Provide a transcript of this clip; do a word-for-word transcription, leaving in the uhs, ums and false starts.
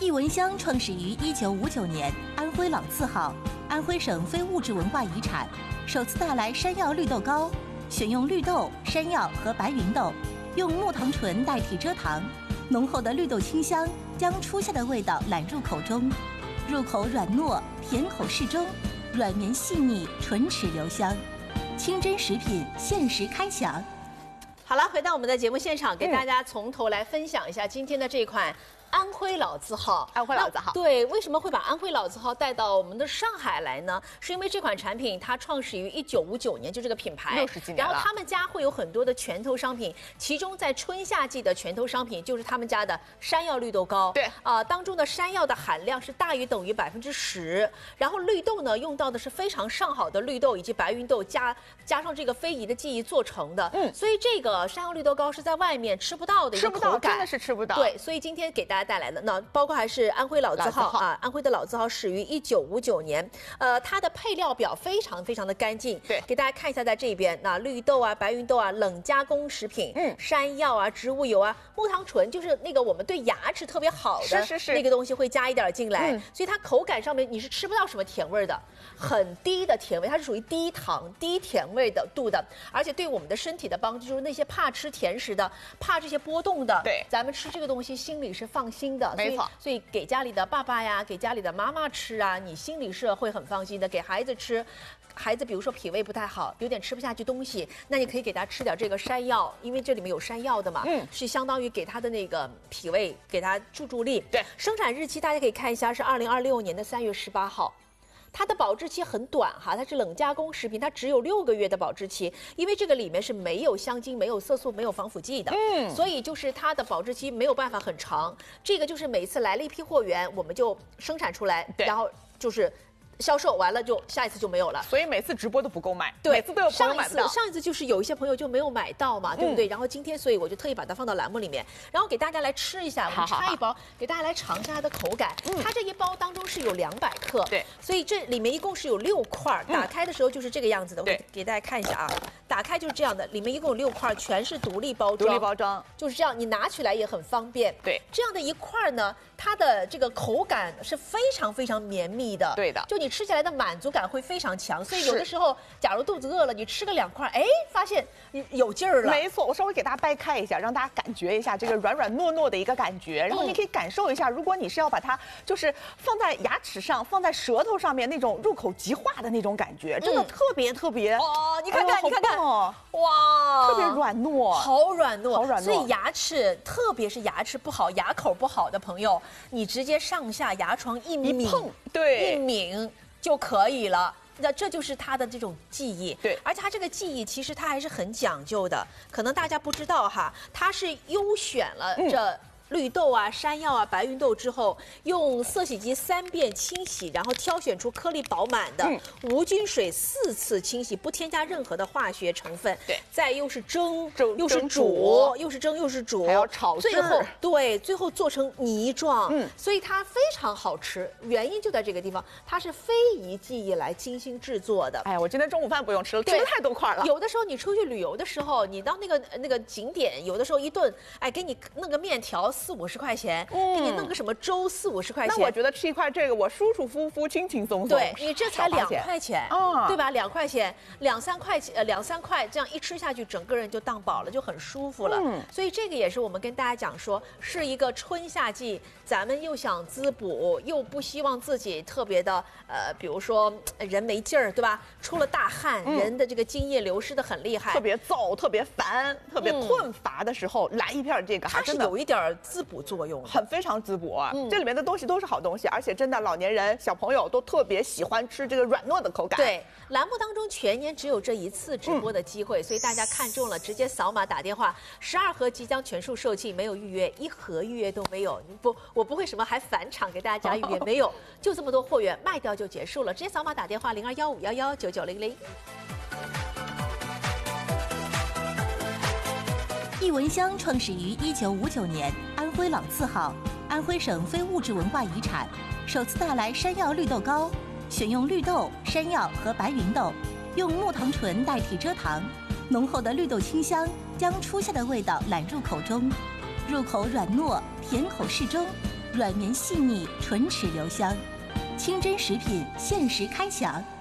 艺文乡创始于一九五九年，安徽老字号，安徽省非物质文化遗产，首次带来山药绿豆糕，选用绿豆、山药和白芸豆，用木糖醇代替蔗糖，浓厚的绿豆清香将初夏的味道揽入口中，入口软糯，甜口适中，软绵细腻，唇齿留香，清真食品限时开享。 好了，回到我们的节目现场，给大家从头来分享一下今天的这款安徽老字号。 安徽老字号， 对，为什么会把安徽老字号带到我们的上海来呢？是因为这款产品它创始于一九五九年，就这个品牌六十几年了。 然后他们家会有很多的拳头商品，其中在春夏季的拳头商品就是他们家的山药绿豆糕。 对啊、呃，当中的山药的含量是大于等于百分之十，然后绿豆呢用到的是非常上好的绿豆以及白芸豆加加上这个非遗的技艺做成的。嗯，所以这个山药绿豆糕是在外面吃不到的一个口感， 真的是吃不到。 对，所以今天给大家带来的那包括还是安徽老字号啊，安徽的老字号始于一九五九年，呃，它的配料表非常非常的干净。 对， 给大家看一下，在这边那绿豆啊、白芸豆啊、冷加工食品，嗯，山药啊、植物油啊、木糖醇，就是那个我们对牙齿特别好的是是是那个东西会加一点进来， 嗯、 所以它口感上面你是吃不到什么甜味的，很低的甜味，它是属于低糖、低甜味的度的，而且对我们的身体的帮助就是那些怕吃甜食的、怕这些波动的， 对， 咱们吃这个东西心里是放心的， 没错。 所以给家里的爸爸呀，给家里的妈妈吃啊，你心里是会很放心的。给孩子吃，孩子比如说脾胃不太好，有点吃不下去东西，那你可以给他吃点这个山药，因为这里面有山药的嘛，嗯，是相当于给他的那个脾胃给他助助力。 对， 生产日期大家可以看一下，是二零二六年的三月十八号。它的保质期很短哈，它是冷加工食品，它只有六个月的保质期，因为这个里面是没有香精、没有色素、没有防腐剂的，嗯，所以就是它的保质期没有办法很长。这个就是每次来了一批货源，我们就生产出来，然后就是销售完了就下一次就没有了， 所以每次直播都不够卖， 对， 每次都有朋友买不到。 上一次上一次就是有一些朋友就没有买到嘛，对不对？嗯、然后今天所以我就特意把它放到栏目里面，然后给大家来吃一下，我们拆一包给大家来尝一下它的口感。嗯、它这一包当中是有两百克， 对， 所以这里面一共是有六块，打开的时候就是这个样子的。我给给大家看一下啊，打开就是这样的，里面一共有六块，全是独立包装， 独立包装就是这样，你拿起来也很方便。 对， 这样的一块呢，它的这个口感是非常非常绵密的， 对的， 就你吃起来的满足感会非常强，所以有的时候，假如肚子饿了，你吃个两块，哎，发现有劲儿了。 没错，我稍微给大家掰开一下，让大家感觉一下这个软软糯糯的一个感觉，然后你可以感受一下，如果你是要把它就是放在牙齿上、放在舌头上面那种入口即化的那种感觉，真的特别特别。 哦，你看看，你看看， 哇，特别软糯， 好软糯， 好软糯。 所以牙齿，特别是牙齿不好、牙口不好的朋友，你直接上下牙床一抿， 对， 一抿。就可以了，那这就是它的这种技艺。 对， 而且它这个技艺其实它还是很讲究的，可能大家不知道哈，它是优选了这。嗯绿豆啊、山药啊、白芸豆之后，用色洗机三遍清洗，然后挑选出颗粒饱满的，嗯、无菌水四次清洗，不添加任何的化学成分。 对， 再又是蒸， 蒸又是煮，又是蒸又是煮， 还要炒制， 最后对，最后做成泥状。嗯，所以它非常好吃，原因就在这个地方，它是非遗技艺来精心制作的。 哎，我今天中午饭不用吃了，吃了太多块了。 有的时候你出去旅游的时候，你到那个那个景点，有的时候一顿，哎，给你弄个面条。四五十块钱，嗯、给你弄个什么粥四五十块钱， 那我觉得吃一块这个我舒舒服服、轻轻松松。 对你这才两块钱， 啊， 对吧？两块钱，两三块钱，呃，两三块，这样一吃下去，整个人就当饱了，就很舒服了。嗯，所以这个也是我们跟大家讲说，是一个春夏季，咱们又想滋补，又不希望自己特别的，呃，比如说人没劲儿，对吧？出了大汗，嗯、人的这个津液流失的很厉害， 特别燥、特别烦、特别困乏的时候，嗯、来一片这个， 它是有一点滋补作用的。 很非常滋补，嗯、这里面的东西都是好东西，而且真的老年人、小朋友都特别喜欢吃这个软糯的口感。 对，栏目当中全年只有这一次直播的机会，嗯、所以大家看中了直接扫码打电话，十二盒即将全数售罄，没有预约，一盒预约都没有。不，我不会什么还返场给大家加预约，没有，就这么多货源卖掉就结束了，直接扫码打电话零二幺五幺幺九九零零。 艺文乡创始于一九五九年，安徽老字号，安徽省非物质文化遗产，首次带来山药绿豆糕，选用绿豆、山药和白芸豆，用木糖醇代替蔗糖，浓厚的绿豆清香将初夏的味道揽入口中，入口软糯，甜口适中， 软绵细腻，唇齿留香。清真食品限时开享。